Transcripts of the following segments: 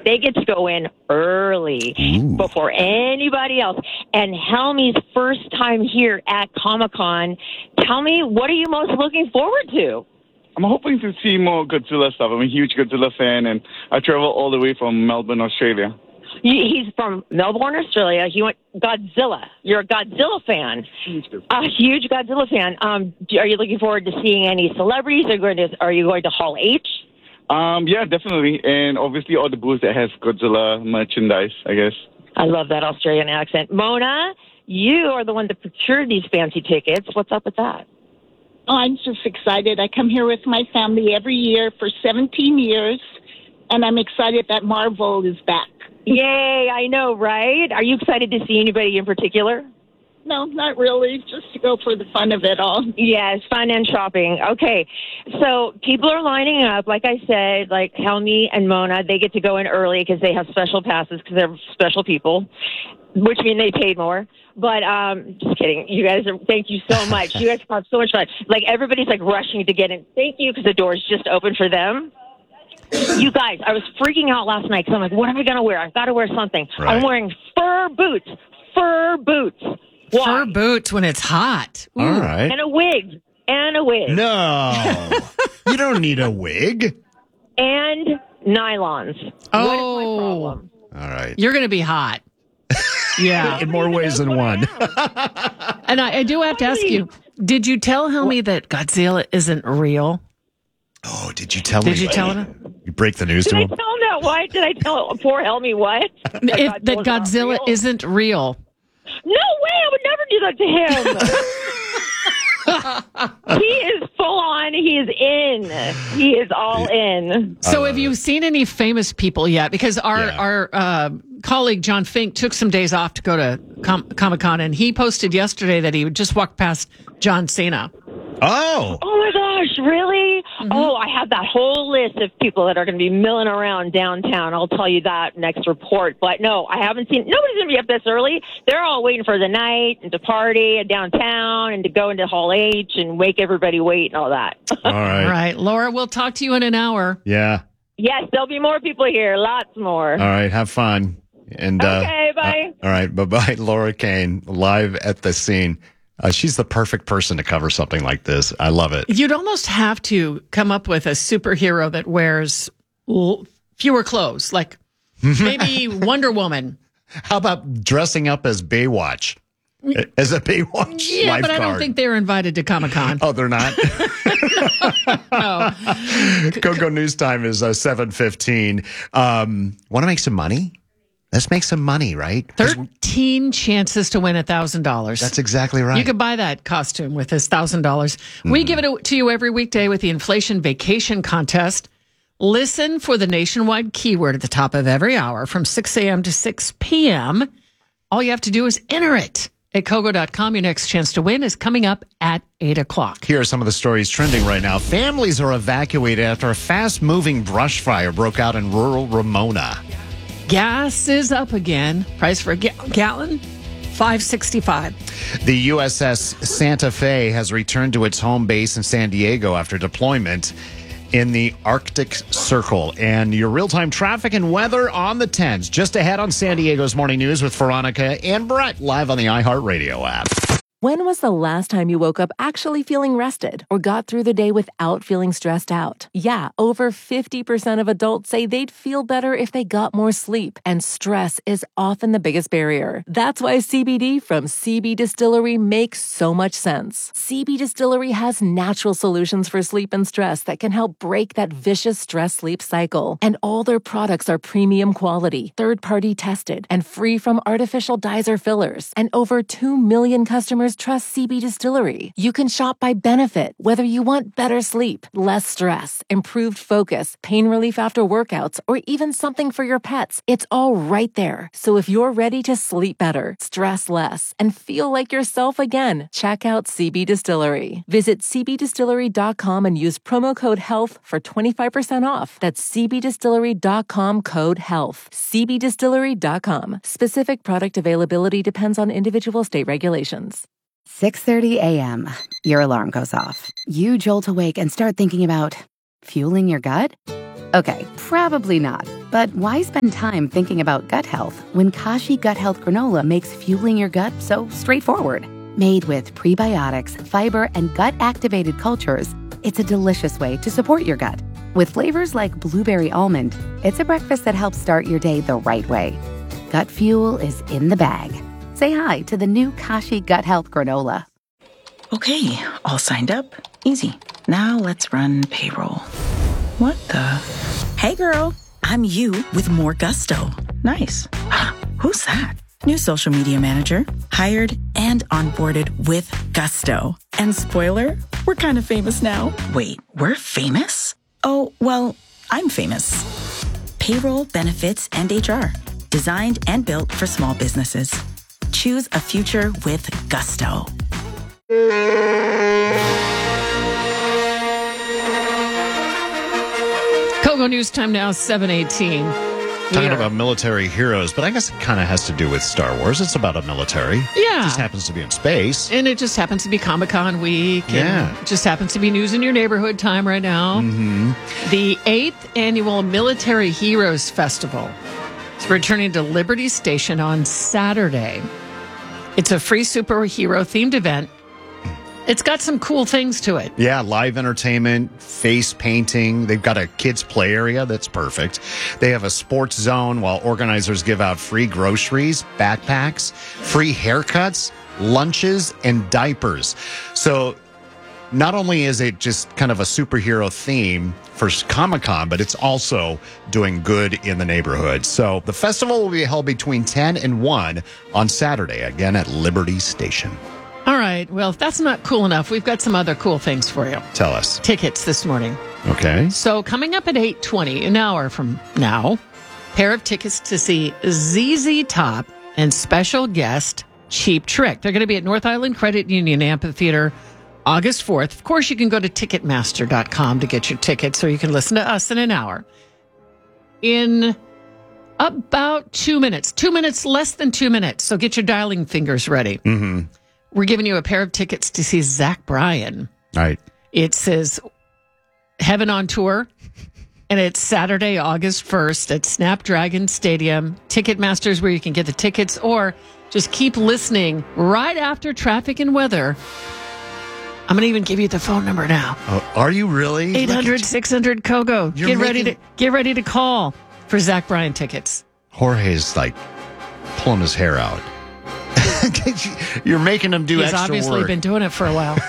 They get to go in early before anybody else. And Helmy's first time here at Comic-Con. Tell me, what are you most looking forward to? I'm hoping to see more Godzilla stuff. I'm a huge Godzilla fan, and I travel all the way from Melbourne, Australia. He's from Melbourne, Australia. He went Godzilla. You're a Godzilla fan. A huge Godzilla fan. Are you looking forward to seeing any celebrities? Are you going to Hall H? Yeah, definitely. And obviously all the booths that has Godzilla merchandise, I guess. I love that Australian accent. Mona, you are the one that procured these fancy tickets. What's up with that? Oh, I'm just excited. I come here with my family every year for 17 years, and I'm excited that Marvel is back. Yay, I know, right? Are you excited to see anybody in particular? No, not really. Just to go for the fun of it all. Yes, fun and shopping. Okay, so people are lining up. Like I said, like Helmy and Mona, they get to go in early because they have special passes because they're special people, which mean they paid more. But just kidding. You guys thank you so much. You guys have so much fun. Like everybody's like rushing to get in. Thank you because the door's just open for them. You guys, I was freaking out last night because I'm like, what am I going to wear? I've got to wear something. Right. I'm wearing fur boots. Fur boots. Why? Fur boots when it's hot. Ooh. All right. And a wig. No. You don't need a wig. And nylons. Oh. What is my problem? All right. You're going to be hot. Yeah. In more ways than one. And I do have to ask you, did you tell Helmy that Godzilla isn't real? Oh, did you tell him? Did you tell him? You break the news to him? Did I tell him that? Why did I tell poor Helmy what? That Godzilla isn't real. No way! I would never do that to him. He is full on. He is in. He is all in. So have you seen any famous people yet? Because our colleague John Fink took some days off to go to Comic-Con, and he posted yesterday that he would just walk past John Cena. Oh my gosh, really? Mm-hmm. Oh, I have that whole list of people that are going to be milling around downtown. I'll tell you that next report. But no, I haven't seen. Nobody's going to be up this early. They're all waiting for the night and to party and downtown and to go into Hall H and make everybody wait and all that. All right. All right, Laura, we'll talk to you in an hour. Yeah. Yes, there'll be more people here. Lots more. All right, have fun. And okay, bye. All right, bye-bye. Laura Kane, live at the scene. She's the perfect person to cover something like this. I love it. You'd almost have to come up with a superhero that wears fewer clothes, like maybe Wonder Woman. How about dressing up as Baywatch? As a Baywatch Yeah, lifeguard. But I don't think they're invited to Comic-Con. Oh, they're not? No. Coco News Time is 7:15. Want to make some money? Let's make some money, right? 13 chances to win $1,000. That's exactly right. You could buy that costume with this $1,000. We give it to you every weekday with the Inflation Vacation Contest. Listen for the nationwide keyword at the top of every hour from 6 a.m. to 6 p.m. All you have to do is enter it at Kogo.com. Your next chance to win is coming up at 8 o'clock. Here are some of the stories trending right now. Families are evacuated after a fast-moving brush fire broke out in rural Ramona. Gas is up again. Price for a gallon, $5.65. The USS Santa Fe has returned to its home base in San Diego after deployment in the Arctic Circle. And your real-time traffic and weather on the 10s. Just ahead on San Diego's Morning News with Veronica and Brett, live on the iHeartRadio app. When was the last time you woke up actually feeling rested or got through the day without feeling stressed out? Yeah, over 50% of adults say they'd feel better if they got more sleep, and stress is often the biggest barrier. That's why CBD from CB Distillery makes so much sense. CB Distillery has natural solutions for sleep and stress that can help break that vicious stress-sleep cycle. And all their products are premium quality, third-party tested, and free from artificial dyes or fillers. And over 2 million customers trust CB Distillery. You can shop by benefit, whether you want better sleep, less stress, improved focus, pain relief after workouts, or even something for your pets. It's all right there. So if you're ready to sleep better, stress less, and feel like yourself again, check out CB Distillery. Visit cbdistillery.com and use promo code HEALTH for 25% off. That's cbdistillery.com code HEALTH. cbdistillery.com. Specific product availability depends on individual state regulations. 6:30 a.m. Your alarm goes off. You jolt awake and start thinking about fueling your gut? Okay, probably not. But why spend time thinking about gut health when Kashi Gut Health Granola makes fueling your gut so straightforward? Made with prebiotics, fiber, and gut-activated cultures, it's a delicious way to support your gut. With flavors like blueberry almond, it's a breakfast that helps start your day the right way. Gut fuel is in the bag. Say hi to the new Kashi Gut Health Granola. Okay, all signed up. Easy. Now let's run payroll. What the? Hey girl, I'm you with more gusto. Nice. Who's that? New social media manager, hired and onboarded with gusto. And spoiler, we're kind of famous now. Wait, we're famous? Oh, well, I'm famous. Payroll, benefits, and HR. Designed and built for small businesses. Choose a future with gusto. Kogo News Time now, 7:18. Talking about military heroes, but I guess it kind of has to do with Star Wars. It's about a military. Yeah. It just happens to be in space. And it just happens to be Comic-Con week. Yeah. And it just happens to be news in your neighborhood time right now. Mm-hmm. The 8th Annual Military Heroes Festival is returning to Liberty Station on Saturday. It's a free superhero-themed event. It's got some cool things to it. Yeah, live entertainment, face painting. They've got a kids' play area that's perfect. They have a sports zone while organizers give out free groceries, backpacks, free haircuts, lunches, and diapers. So not only is it just kind of a superhero theme for Comic-Con, but it's also doing good in the neighborhood. So the festival will be held between 10 and 1 on Saturday, again at Liberty Station. All right. Well, if that's not cool enough, we've got some other cool things for you. Tell us. Tickets this morning. Okay. So coming up at 8:20, an hour from now, pair of tickets to see ZZ Top and special guest Cheap Trick. They're going to be at North Island Credit Union Amphitheater August 4th. Of course, you can go to Ticketmaster.com to get your tickets, or you can listen to us in an hour. In about 2 minutes. 2 minutes, less than 2 minutes. So get your dialing fingers ready. Mm-hmm. We're giving you a pair of tickets to see Zach Bryan. All right. It says Heaven on Tour, and it's Saturday, August 1st at Snapdragon Stadium. Ticketmaster's where you can get the tickets, or just keep listening right after traffic and weather. I'm going to even give you the phone number now. Are you really? 800-600-KOGO. Get ready to call for Zach Bryan tickets. Jorge's like pulling his hair out. You're making him do He's extra work. He's obviously been doing it for a while.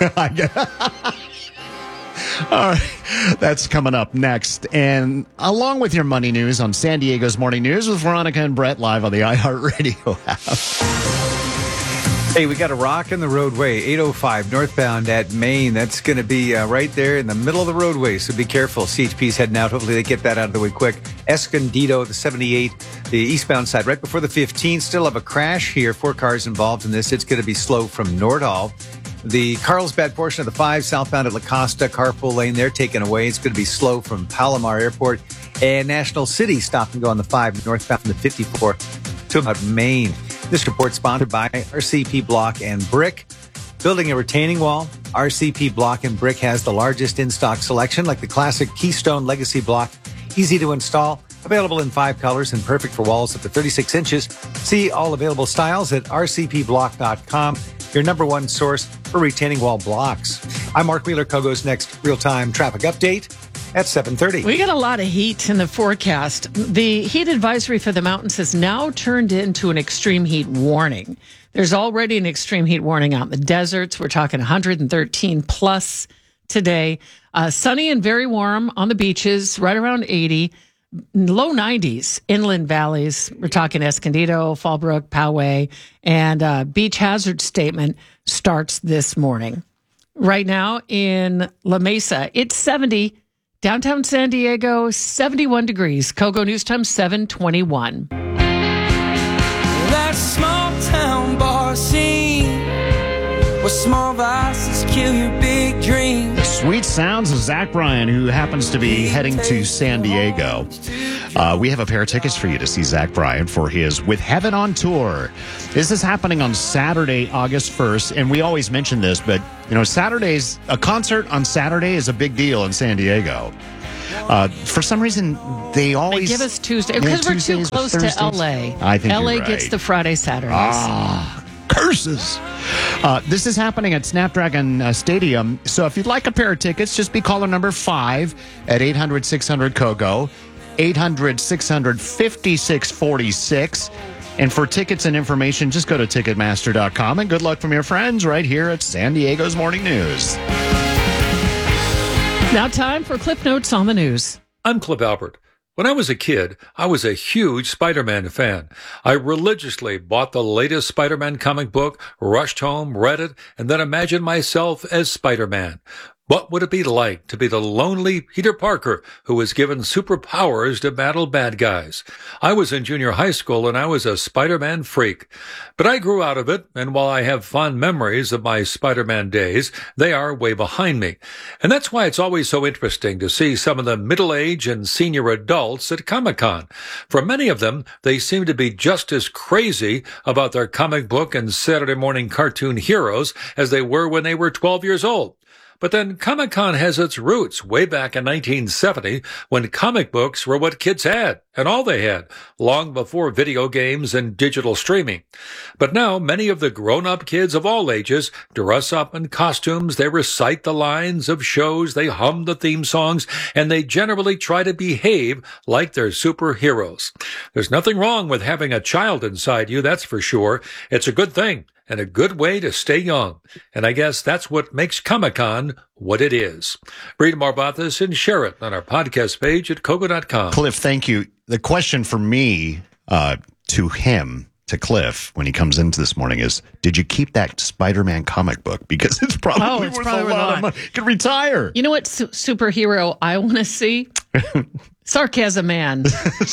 All right. That's coming up next. And along with your money news on San Diego's Morning News with Veronica and Brett live on the iHeartRadio app. Hey, we got a rock in the roadway, 805 northbound at Maine. That's going to be right there in the middle of the roadway, so be careful. CHP's heading out. Hopefully they get that out of the way quick. Escondido, the 78, the eastbound side, right before the 15. Still have a crash here. 4 cars involved in this. It's going to be slow from Nordhall. The Carlsbad portion of the 5 southbound at La Costa, carpool lane there taken away. It's going to be slow from Palomar Airport. And National City stop and go on the 5 northbound from the 54 to about Maine. This report sponsored by RCP Block and Brick. Building a retaining wall, RCP Block and Brick has the largest in-stock selection, like the classic Keystone Legacy Block. Easy to install, available in 5 colors and perfect for walls up to 36 inches. See all available styles at rcpblock.com, your number one source for retaining wall blocks. I'm Mark Wheeler, Kogo's next real-time traffic update at 7:30. We got a lot of heat in the forecast. The heat advisory for the mountains has now turned into an extreme heat warning. There's already an extreme heat warning out in the deserts. We're talking 113 plus today. Sunny and very warm on the beaches, right around 80. Low 90s, inland valleys. We're talking Escondido, Fallbrook, Poway, and beach hazard statement starts this morning. Right now in La Mesa, it's 70. Downtown San Diego, 71 degrees. Kogo News Time, 7:21. That small town bar scene where small vices kill your big dreams. The sweet sounds of Zach Bryan, who happens to be heading to San Diego. We have a pair of tickets for you to see Zach Bryan for his With Heaven on Tour. This is happening on Saturday, August 1st, and we always mention this, but, you know, a concert on Saturday is a big deal in San Diego. For some reason, they always give us Tuesday because we're too close to LA. I think LA you're right. gets the Friday, Saturdays. Curses. This is happening at Snapdragon Stadium. So if you'd like a pair of tickets, just be caller number 5 at 800-600-KOGO, 800-600-5646. And for tickets and information, just go to Ticketmaster.com. And good luck from your friends right here at San Diego's Morning News. Now time for Cliff Notes on the news. I'm Cliff Albert. When I was a kid, I was a huge Spider-Man fan. I religiously bought the latest Spider-Man comic book, rushed home, read it, and then imagined myself as Spider-Man. What would it be like to be the lonely Peter Parker who was given superpowers to battle bad guys? I was in junior high school and I was a Spider-Man freak. But I grew out of it, and while I have fond memories of my Spider-Man days, they are way behind me. And that's why it's always so interesting to see some of the middle-aged and senior adults at Comic-Con. For many of them, they seem to be just as crazy about their comic book and Saturday morning cartoon heroes as they were when they were 12 years old. But then Comic-Con has its roots way back in 1970 when comic books were what kids had, and all they had, long before video games and digital streaming. But now many of the grown-up kids of all ages dress up in costumes, they recite the lines of shows, they hum the theme songs, and they generally try to behave like they're superheroes. There's nothing wrong with having a child inside you, that's for sure. It's a good thing. And a good way to stay young. And I guess that's what makes Comic-Con what it is. Read more about this and share it on our podcast page at Kogo.com. Cliff, thank you. The question for me to Cliff, when he comes into this morning is, did you keep that Spider-Man comic book? Because it's probably worth a lot of money. You could retire. You know what superhero I want to see? Sarcasm Man.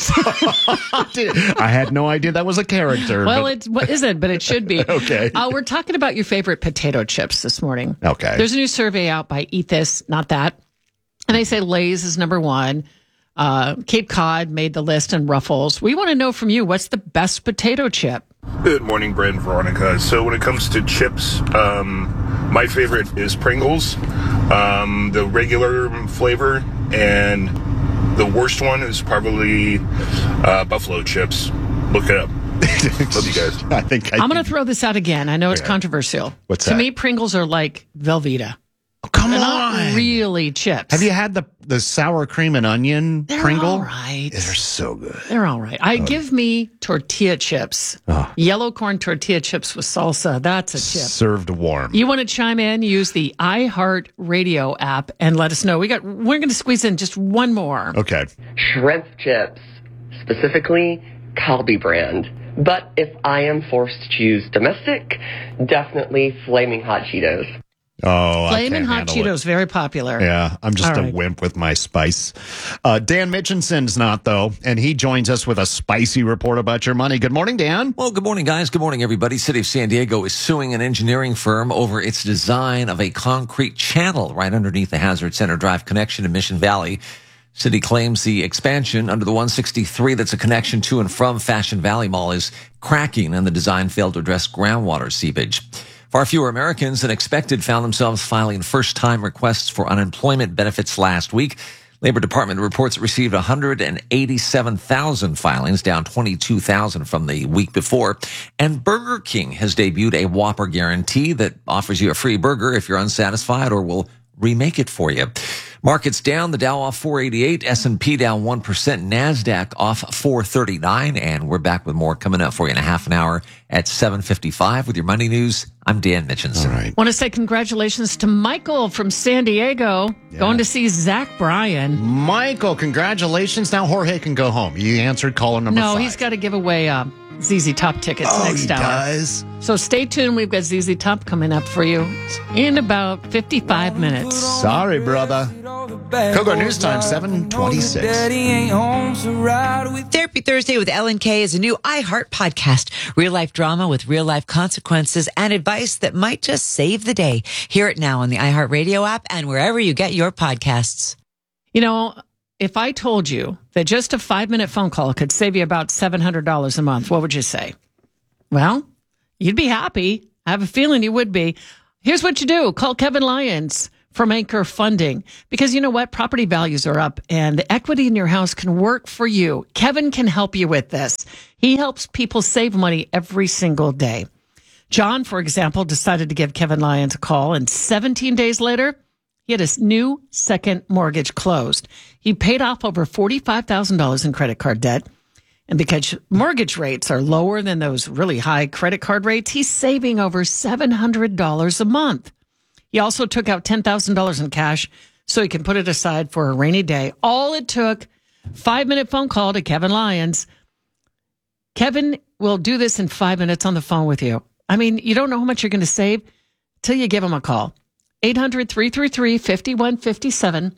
I had no idea that was a character. Well, what is it? But it should be. Okay. We're talking about your favorite potato chips this morning. Okay. There's a new survey out by Eat This, Not That. And they say Lay's is number one. Cape Cod made the list, and Ruffles. We want to know from you, what's the best potato chip? Good morning, Brent and Veronica. So when it comes to chips, my favorite is Pringles, the regular flavor, and the worst one is probably buffalo chips. Look it up. Love you guys. I'm going to throw this out again. I know it's controversial. What's to that? me, Pringles are like Velveeta. Oh, come They're on. not really chips. Have you had the sour cream and onion Pringle? All right. They're so good. They're all right. Give me tortilla chips. Yellow corn tortilla chips with salsa. That's a chip. Served warm. You want to chime in? Use the iHeart Radio app and let us know. We're going to squeeze in just one more. Okay. Shrimp chips, specifically Calbee brand. But if I am forced to choose domestic, definitely Flaming Hot Cheetos. Oh, Flamin' Hot Cheetos, very popular. Yeah, I'm just a wimp with my spice. Dan Mitchinson's not, though, and he joins us with a spicy report about your money. Good morning, Dan. Well, good morning, guys. Good morning, everybody. City of San Diego is suing an engineering firm over its design of a concrete channel right underneath the Hazard Center Drive connection in Mission Valley. City claims the expansion under the 163 that's a connection to and from Fashion Valley Mall is cracking, and the design failed to address groundwater seepage. Far fewer Americans than expected found themselves filing first-time requests for unemployment benefits last week. Labor Department reports it received 187,000 filings, down 22,000 from the week before. And Burger King has debuted a Whopper guarantee that offers you a free burger if you're unsatisfied, or will remake it for you. Markets down, the Dow off 488, S&P down 1%, NASDAQ off 439, and we're back with more coming up for you in a half an hour at 7:55 with your Money News. I'm Dan Mitchinson. All right. Want to say congratulations to Michael from San Diego, going to see Zach Bryan. Michael, congratulations. Now Jorge can go home. You answered caller number 5. No, he's got to give away ZZ Top tickets next hour. Does? So stay tuned. We've got ZZ Top coming up for you in about 55 minutes. Sorry, brother. Kogo News Time, 7:26. Therapy Thursday with Ellen Kay is a new iHeart podcast. Real-life drama with real-life consequences and advice that might just save the day. Hear it now on the iHeart Radio app and wherever you get your podcasts. You know, if I told you that just a 5-minute phone call could save you about $700 a month, what would you say? Well, you'd be happy. I have a feeling you would be. Here's what you do. Call Kevin Lyons from Anchor Funding. Because you know what? Property values are up and the equity in your house can work for you. Kevin can help you with this. He helps people save money every single day. John, for example, decided to give Kevin Lyons a call, and 17 days later, he had his new second mortgage closed. He paid off over $45,000 in credit card debt. And because mortgage rates are lower than those really high credit card rates, he's saving over $700 a month. He also took out $10,000 in cash so he can put it aside for a rainy day. All it took, 5-minute phone call to Kevin Lyons. Kevin will do this in 5 minutes on the phone with you. I mean, you don't know how much you're going to save till you give him a call. 800-333-5157,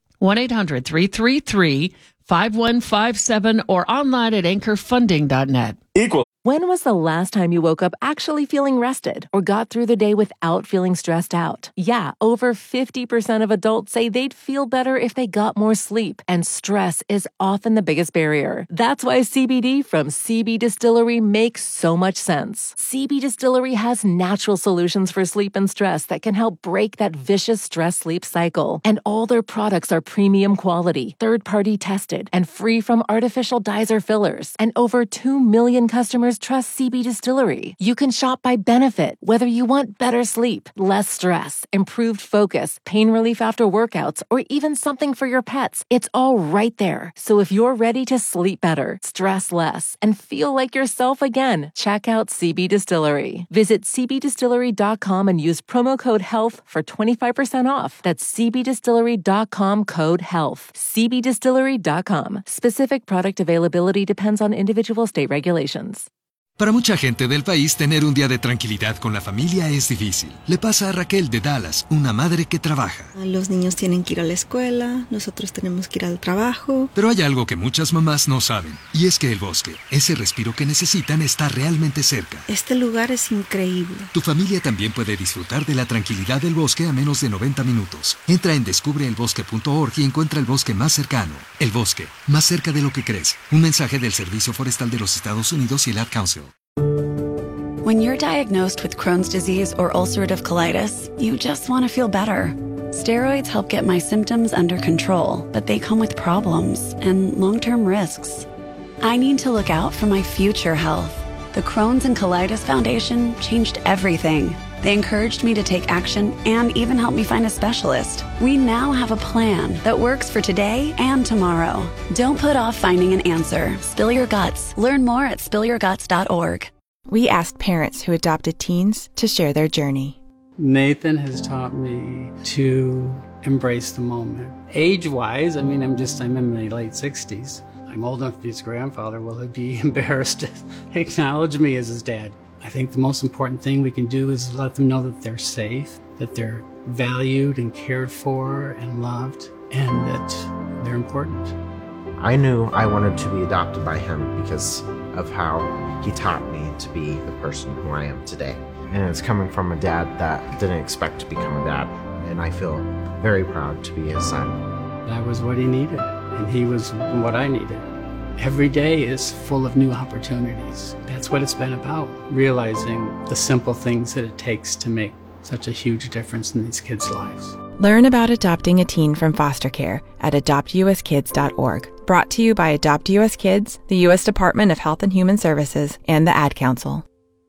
1-800-333-5157, or online at anchorfunding.net. When was the last time you woke up actually feeling rested or got through the day without feeling stressed out? Yeah, over 50% of adults say they'd feel better if they got more sleep, and stress is often the biggest barrier. That's why CBD from CB Distillery makes so much sense. CB Distillery has natural solutions for sleep and stress that can help break that vicious stress-sleep cycle. And all their products are premium quality, third-party tested, and free from artificial dyes or fillers. And over 2 million customers trust CB Distillery. You can shop by benefit, whether you want better sleep, less stress, improved focus, pain relief after workouts, or even something for your pets. It's all right there. So if you're ready to sleep better, stress less, and feel like yourself again, check out CB Distillery. Visit cbdistillery.com and use promo code HEALTH for 25% off. That's cbdistillery.com, code HEALTH. cbdistillery.com. Specific product availability depends on individual state regulations. Para mucha gente del país, tener un día de tranquilidad con la familia es difícil. Le pasa a Raquel de Dallas, una madre que trabaja. Los niños tienen que ir a la escuela, nosotros tenemos que ir al trabajo. Pero hay algo que muchas mamás no saben, y es que el bosque, ese respiro que necesitan, está realmente cerca. Este lugar es increíble. Tu familia también puede disfrutar de la tranquilidad del bosque a menos de 90 minutos. Entra en descubreelbosque.org y encuentra el bosque más cercano. El bosque, más cerca de lo que crees. Un mensaje del Servicio Forestal de los Estados Unidos y el Ad Council. When you're diagnosed with Crohn's disease or ulcerative colitis, you just want to feel better. Steroids help get my symptoms under control, but they come with problems and long-term risks. I need to look out for my future health. The Crohn's and Colitis Foundation changed everything. They encouraged me to take action and even helped me find a specialist. We now have a plan that works for today and tomorrow. Don't put off finding an answer. Spill your guts. Learn more at spillyourguts.org. We asked parents who adopted teens to share their journey. Nathan has taught me to embrace the moment. Age-wise, I'm in my late 60s. I'm old enough to be his grandfather. Will he be embarrassed to acknowledge me as his dad? I think the most important thing we can do is let them know that they're safe, that they're valued and cared for and loved, and that they're important. I knew I wanted to be adopted by him because of how he taught me to be the person who I am today. And it's coming from a dad that didn't expect to become a dad, and I feel very proud to be his son. That was what he needed, and he was what I needed. Every day is full of new opportunities. That's what it's been about, realizing the simple things that it takes to make such a huge difference in these kids' lives. Learn about adopting a teen from foster care at adoptuskids.org. Brought to you by Adopt US Kids, the U.S. Department of Health and Human Services, and the Ad Council.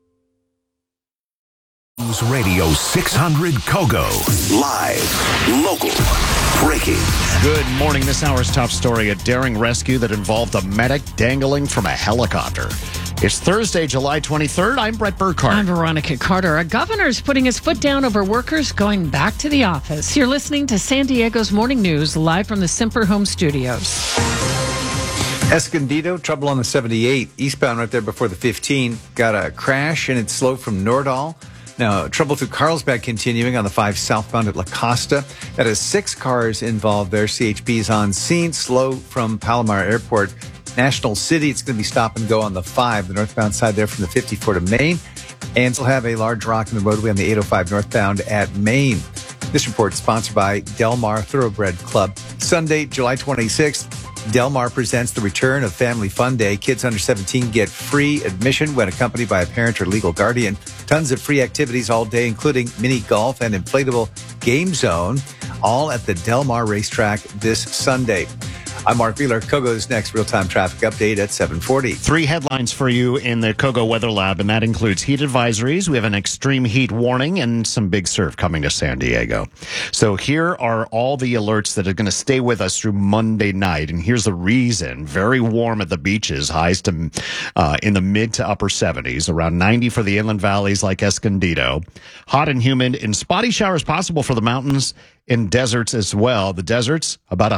News Radio 600 Kogo. Live, local, breaking. Good morning. This hour's top story, a daring rescue that involved a medic dangling from a helicopter. It's Thursday, July 23rd. I'm Brett Burkhardt. I'm Veronica Carter. A governor's putting his foot down over workers going back to the office. You're listening to San Diego's Morning News, live from the Semper Home Studios. Escondido, trouble on the 78, eastbound right there before the 15. Got a crash and it's slow from Nordal. Now, trouble through Carlsbad continuing on the 5 southbound at La Costa. That is 6 cars involved there. CHP's on scene, slow from Palomar Airport. National City, it's going to be stop and go on the 5, the northbound side there from the 54 to Maine. And we'll have a large rock in the roadway on the 805 northbound at Maine. This report is sponsored by Del Mar Thoroughbred Club. Sunday, July 26th. Del Mar presents the return of Family Fun Day. Kids under 17 get free admission when accompanied by a parent or legal guardian. Tons of free activities all day, including mini golf and inflatable game zone, all at the Del Mar racetrack this Sunday. I'm Mark Wheeler. Kogo's next real-time traffic update at 7:40. 3 headlines for you in the Kogo Weather Lab, and that includes heat advisories. We have an extreme heat warning and some big surf coming to San Diego. So here are all the alerts that are going to stay with us through Monday night, and here's the reason. Very warm at the beaches, highs to in the mid to upper 70s, around 90 for the inland valleys like Escondido. Hot and humid, and spotty showers possible for the mountains in deserts as well. The deserts, about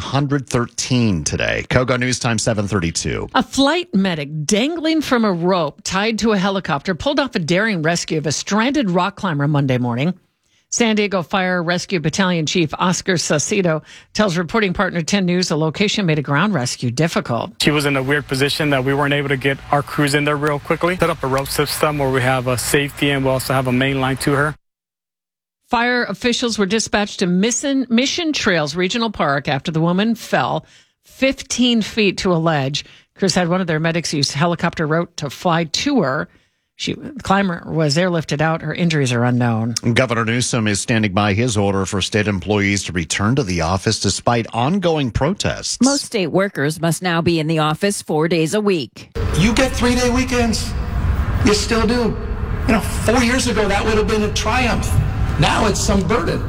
113 today. Kogo News Time, 7:32. A flight medic dangling from a rope tied to a helicopter pulled off a daring rescue of a stranded rock climber Monday morning. San Diego Fire Rescue Battalion Chief Oscar Saucedo tells reporting partner 10 News the location made a ground rescue difficult. She was in a weird position that we weren't able to get our crews in there real quickly. Set up a rope system where we have a safety and we also have a main line to her. Fire officials were dispatched to Mission Trails Regional Park after the woman fell 15 feet to a ledge. Crews had one of their medics use helicopter rope to fly to her. The climber was airlifted out. Her injuries are unknown. Governor Newsom is standing by his order for state employees to return to the office despite ongoing protests. Most state workers must now be in the office 4 days a week. You get 3-day weekends. You still do. 4 years ago, that would have been a triumph. Now it's some burden.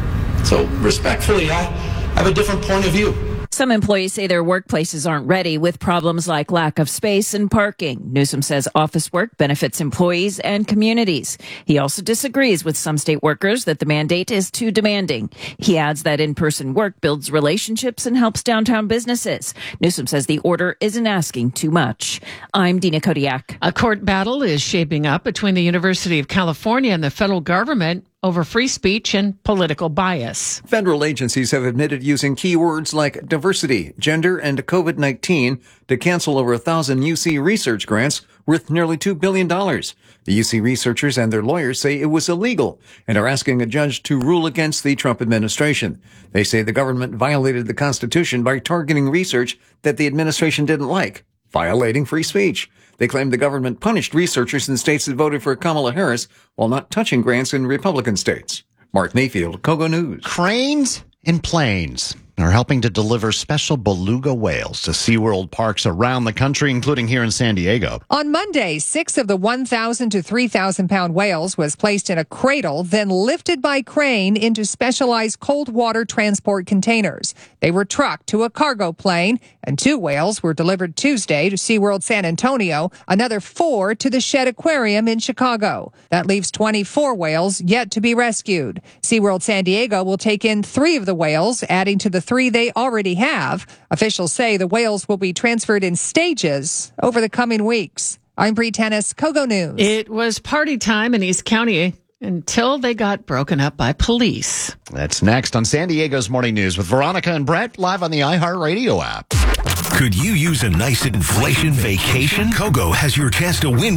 So respectfully, I have a different point of view. Some employees say their workplaces aren't ready with problems like lack of space and parking. Newsom says office work benefits employees and communities. He also disagrees with some state workers that the mandate is too demanding. He adds that in-person work builds relationships and helps downtown businesses. Newsom says the order isn't asking too much. I'm Dina Kodiak. A court battle is shaping up between the University of California and the federal government over free speech and political bias. Federal agencies have admitted using keywords like diversity, gender, and COVID-19 to cancel over 1,000 UC research grants worth nearly $2 billion. The UC researchers and their lawyers say it was illegal and are asking a judge to rule against the Trump administration. They say the government violated the Constitution by targeting research that the administration didn't like, violating free speech. They claim the government punished researchers in states that voted for Kamala Harris while not touching grants in Republican states. Mark Mayfield, Kogo News. Cranes and planes are helping to deliver special beluga whales to SeaWorld parks around the country, including here in San Diego. On Monday, 6 of the 1,000 to 3,000 pound whales was placed in a cradle, then lifted by crane into specialized cold water transport containers. They were trucked to a cargo plane, and 2 whales were delivered Tuesday to SeaWorld San Antonio, another 4 to the Shedd Aquarium in Chicago. That leaves 24 whales yet to be rescued. SeaWorld San Diego will take in 3 of the whales, adding to the 3 they already have. Officials say the whales will be transferred in stages over the coming weeks. I'm Bree Tennis, Kogo News. It was party time in East County until they got broken up by police. That's next on San Diego's Morning News with Veronica and Brett, live on the iHeartRadio app. Could you use a nice inflation vacation? Kogo has your chance to win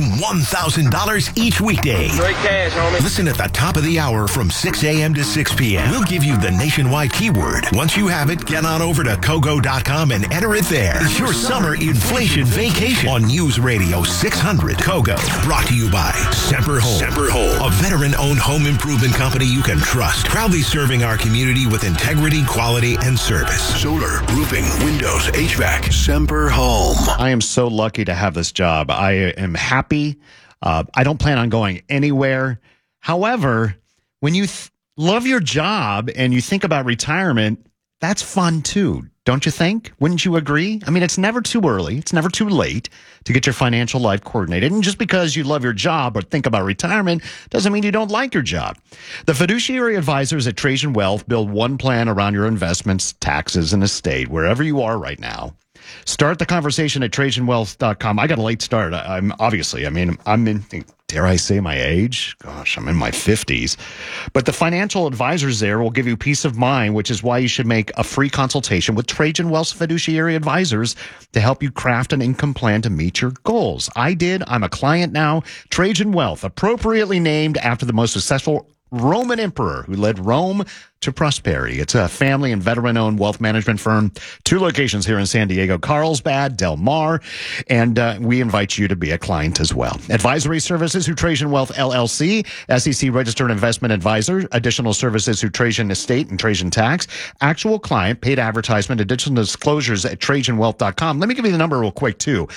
$1,000 each weekday. Great cash, homie. Listen at the top of the hour from 6 a.m. to 6 p.m. We'll give you the nationwide keyword. Once you have it, get on over to Kogo.com and enter it there. It's your summer inflation vacation on News Radio 600 Kogo. Brought to you by Semper Home. Semper Home, a veteran-owned home improvement company you can trust. Proudly serving our community with integrity, quality, and service. Solar, roofing, windows, HVAC. Semper Home. I am so lucky to have this job. I am happy. I don't plan on going anywhere. However, when you love your job and you think about retirement, that's fun too, don't you think? Wouldn't you agree? I mean, it's never too early. It's never too late to get your financial life coordinated. And just because you love your job or think about retirement doesn't mean you don't like your job. The fiduciary advisors at Trajan Wealth build one plan around your investments, taxes, and estate, wherever you are right now. Start the conversation at TrajanWealth.com. I got a late start. I'm in, dare I say my age? Gosh, I'm in my 50s. But the financial advisors there will give you peace of mind, which is why you should make a free consultation with Trajan Wealth's fiduciary advisors to help you craft an income plan to meet your goals. I did. I'm a client now. Trajan Wealth, appropriately named after the most successful Roman emperor who led Rome to prosperity. It's a family and veteran-owned wealth management firm. 2 locations here in San Diego, Carlsbad, Del Mar, and we invite you to be a client as well. Advisory services, Trajan Wealth LLC, SEC registered investment advisor. Additional services, Trajan Estate and Trajan Tax. Actual client, paid advertisement, additional disclosures at TrajanWealth.com. Let me give you the number real quick, too.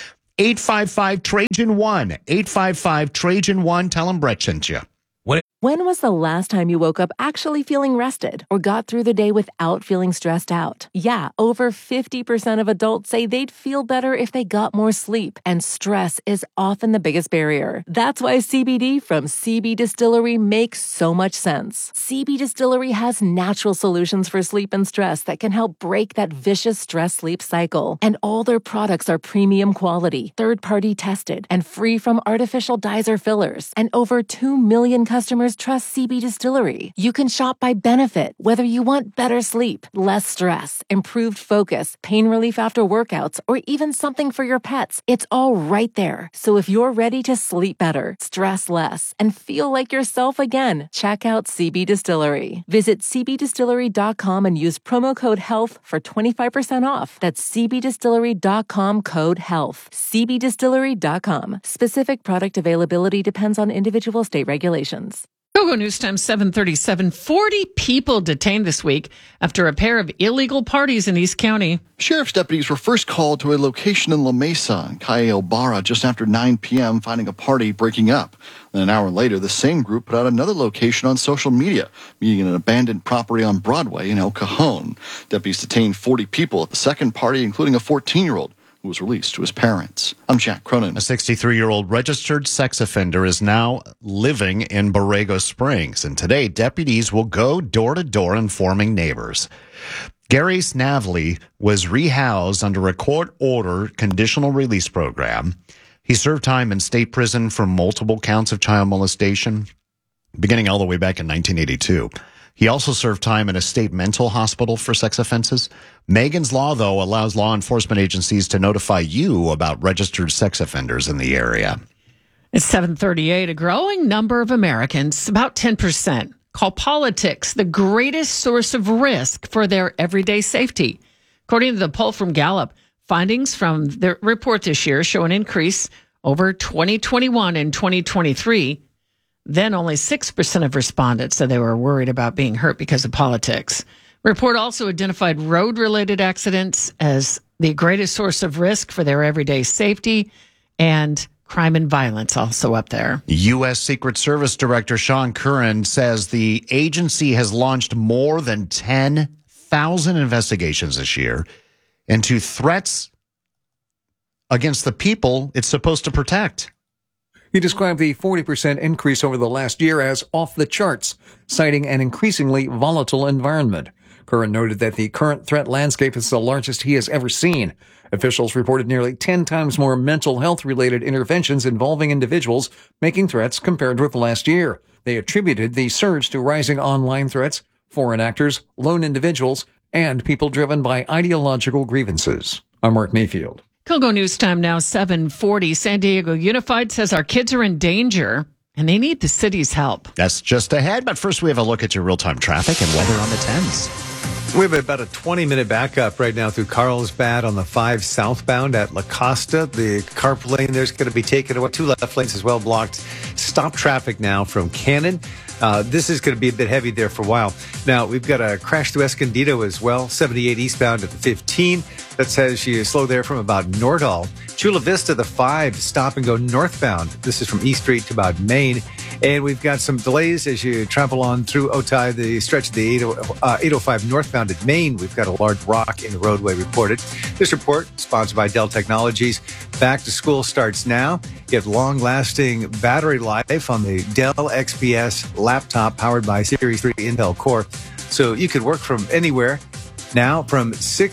855-TRAJAN-1. 855-TRAJAN-1. Tell them Brett sent you. When was the last time you woke up actually feeling rested or got through the day without feeling stressed out? Yeah, over 50% of adults say they'd feel better if they got more sleep, and stress is often the biggest barrier. That's why CBD from CB Distillery makes so much sense. CB Distillery has natural solutions for sleep and stress that can help break that vicious stress-sleep cycle. And all their products are premium quality, third-party tested, and free from artificial dyes or fillers. And over 2 million customers trust CB Distillery. You can shop by benefit, whether you want better sleep, less stress, improved focus, pain relief after workouts, or even something for your pets. It's all right there. So if you're ready to sleep better, stress less, and feel like yourself again, check out CB Distillery. Visit cbdistillery.com and use promo code HEALTH for 25% off. That's cbdistillery.com, code HEALTH. cbdistillery.com. Specific product availability depends on individual state regulations. Go News Time 737. 40 people detained this week after a pair of illegal parties in East County. Sheriff's deputies were first called to a location in La Mesa and Calle Barra just after 9 p.m., finding a party breaking up. Then an hour later, the same group put out another location on social media, meeting at an abandoned property on Broadway in El Cajon. Deputies detained 40 people at the second party, including a 14-year-old. Who was released to his parents. I'm Jack Cronin. A 63-year-old registered sex offender is now living in Borrego Springs, and today deputies will go door to door informing neighbors. Gary Snavely was rehoused under a court-ordered conditional release program. He served time in state prison for multiple counts of child molestation, beginning all the way back in 1982. He also served time in a state mental hospital for sex offenses. Megan's Law, though, allows law enforcement agencies to notify you about registered sex offenders in the area. It's 738. A growing number of Americans, about 10%, call politics the greatest source of risk for their everyday safety. According to the poll from Gallup, findings from the report this year show an increase over 2021 and 2023. Then only 6% of respondents said they were worried about being hurt because of politics. Report also identified road-related accidents as the greatest source of risk for their everyday safety, and crime and violence also up there. U.S. Secret Service Director Sean Curran says the agency has launched more than 10,000 investigations this year into threats against the people it's supposed to protect. He described the 40% increase over the last year as off the charts, citing an increasingly volatile environment. Curran noted that the current threat landscape is the largest he has ever seen. Officials reported nearly 10 times more mental health-related interventions involving individuals making threats compared with last year. They attributed the surge to rising online threats, foreign actors, lone individuals, and people driven by ideological grievances. I'm Mark Mayfield. Kogo News Time now 740. San Diego Unified says our kids are in danger and they need the city's help. That's just ahead, but first we have a look at your real-time traffic and weather on the 10s. We have about a 20-minute backup right now through Carlsbad on the 5 southbound at La Costa. The carpool lane there's going to be taken away. 2 left lanes as well blocked. Stop traffic now from Cannon. This is going to be a bit heavy there for a while. Now, we've got a crash to Escondido as well, 78 eastbound at the 15. That says you slow there from about Nordal. Chula Vista, the 5, stop and go northbound. This is from East Street to about Main. And we've got some delays as you travel on through Otay, the stretch of the 805 northbound at Main. We've got a large rock in the roadway reported. This report, sponsored by Dell Technologies. Back to school starts now. Get long-lasting battery life on the Dell XPS laptop powered by Series 3 Intel Core. So you could work from anywhere. Now from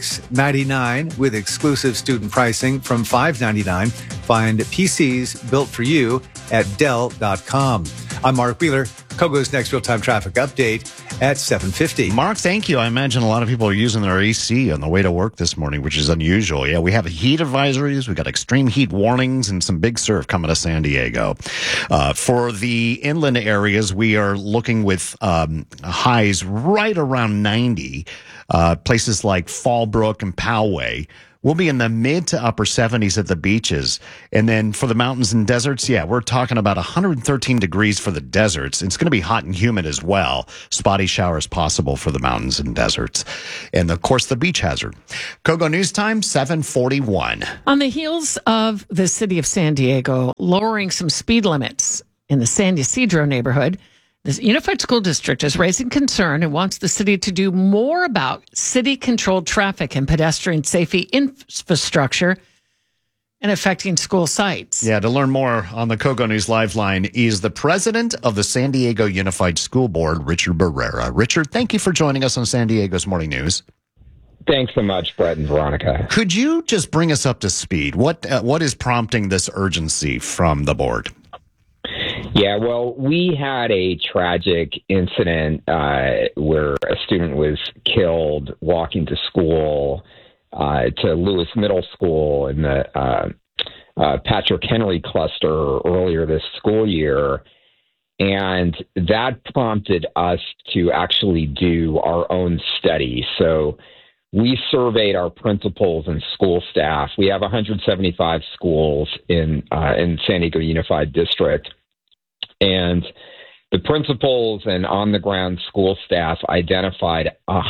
$699 with exclusive student pricing from $599. Find PCs built for you at Dell.com. I'm Mark Wheeler. Kogo's next real-time traffic update at 7:50. Mark, thank you. I imagine a lot of people are using their AC on the way to work this morning, which is unusual. Yeah, we have heat advisories, we got extreme heat warnings, and some big surf coming to San Diego. For the inland areas, we are looking with highs right around 90. Places like Fallbrook and Poway. We'll be in the mid to upper 70s at the beaches. And then for the mountains and deserts, yeah, we're talking about 113 degrees for the deserts. It's going to be hot and humid as well. Spotty showers possible for the mountains and deserts. And, of course, the beach hazard. Kogo News Time, 7:41. On the heels of the city of San Diego lowering some speed limits in the San Ysidro neighborhood, the Unified School District is raising concern and wants the city to do more about city-controlled traffic and pedestrian safety infrastructure and affecting school sites. Yeah, to learn more on the Kogo News Live line is the president of the San Diego Unified School Board, Richard Barrera. Richard, thank you for joining us on San Diego's Morning News. Thanks so much, Brett and Veronica. Could you just bring us up to speed? What is prompting this urgency from the board? Yeah, well, we had a tragic incident where a student was killed walking to school, to Lewis Middle School in the Patrick Henry cluster earlier this school year. And that prompted us to actually do our own study. So we surveyed our principals and school staff. We have 175 schools in San Diego Unified District. And the principals and on-the-ground school staff identified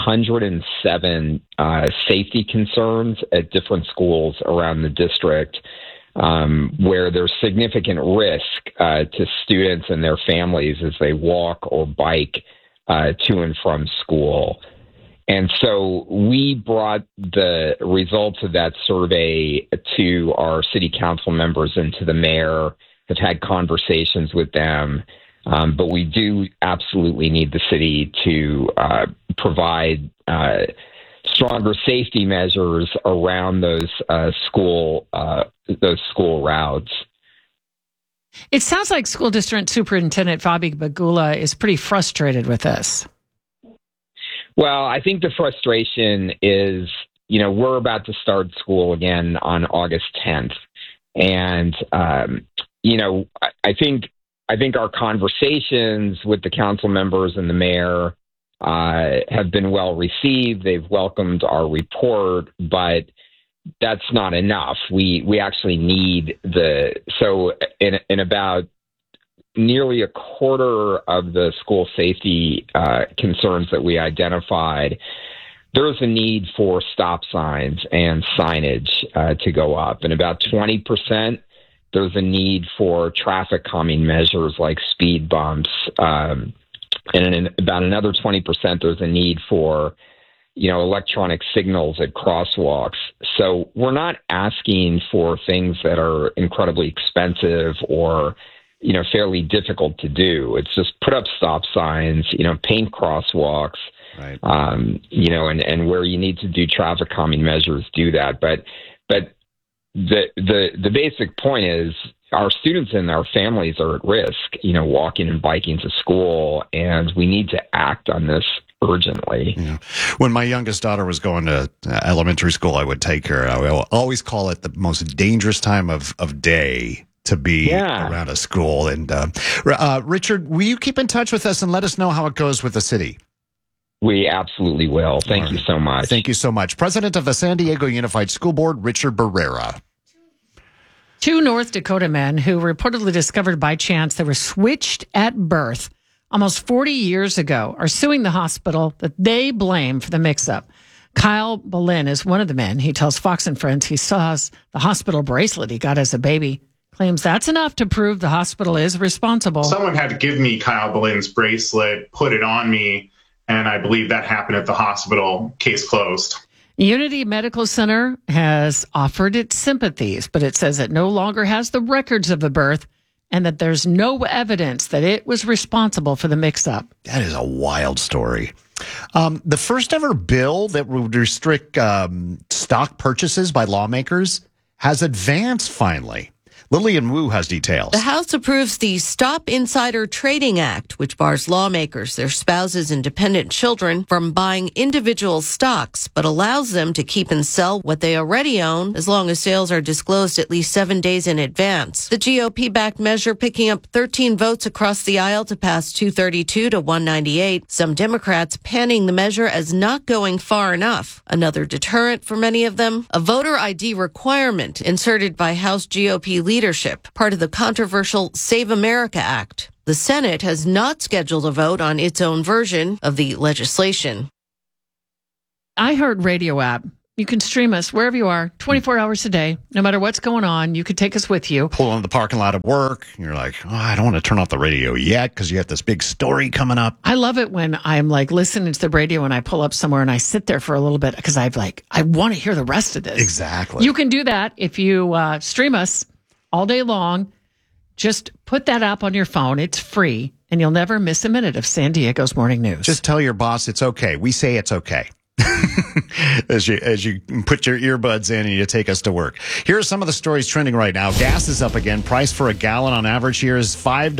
107 safety concerns at different schools around the district where there's significant risk to students and their families as they walk or bike to and from school. And so we brought the results of that survey to our city council members and to the mayor, have had conversations with them, but we do absolutely need the city to provide stronger safety measures around those school routes. It sounds like School District Superintendent Fabi Bagula is pretty frustrated with this. Well, I think the frustration is, we're about to start school again on August 10th. And, I think our conversations with the council members and the mayor have been well received. They've welcomed our report, but that's not enough. We actually need in about nearly a quarter of the school safety concerns that we identified, there's a need for stop signs and signage to go up. And about 20%, there's a need for traffic calming measures like speed bumps. And in about another 20%, there's a need for, electronic signals at crosswalks. So we're not asking for things that are incredibly expensive or, fairly difficult to do. It's just put up stop signs, paint crosswalks, right. And where you need to do traffic calming measures, do that. But the basic point is our students and our families are at risk, walking and biking to school, and we need to act on this urgently. Yeah. When my youngest daughter was going to elementary school, I would take her. I will always call it the most dangerous time of day to be around a school. And Richard, will you keep in touch with us and let us know how it goes with the city? We absolutely will. Thank you so much. Thank you so much. President of the San Diego Unified School Board, Richard Barrera. 2 North Dakota men who reportedly discovered by chance they were switched at birth almost 40 years ago are suing the hospital that they blame for the mix-up. Kyle Boleyn is one of the men. He tells Fox and Friends he saw the hospital bracelet he got as a baby. Claims that's enough to prove the hospital is responsible. Someone had to give me Kyle Boleyn's bracelet, put it on me, and I believe that happened at the hospital. Case closed. Unity Medical Center has offered its sympathies, but it says it no longer has the records of the birth and that there's no evidence that it was responsible for the mix-up. That is a wild story. The first ever bill that would restrict stock purchases by lawmakers has advanced finally. Lillian Wu has details. The House approves the Stop Insider Trading Act, which bars lawmakers, their spouses, and dependent children from buying individual stocks, but allows them to keep and sell what they already own as long as sales are disclosed at least 7 days in advance. The GOP-backed measure picking up 13 votes across the aisle to pass 232 to 198. Some Democrats panning the measure as not going far enough. Another deterrent for many of them, a voter ID requirement inserted by House GOP leadership, part of the controversial Save America Act. The Senate has not scheduled a vote on its own version of the legislation. iHeartRadio app. You can stream us wherever you are, 24 hours a day. No matter what's going on, you could take us with you. Pull in the parking lot at work. You're like, oh, I don't want to turn off the radio yet because you have this big story coming up. I love it when I'm like listening to the radio and I pull up somewhere and I sit there for a little bit because I want to hear the rest of this. Exactly. You can do that if you stream us all day long. Just put that app on your phone. It's free and you'll never miss a minute of San Diego's morning news. Just tell your boss it's okay. We say it's okay. as you put your earbuds in and you take us to work. Here are some of the stories trending right now. Gas is up again. Price for a gallon on average here is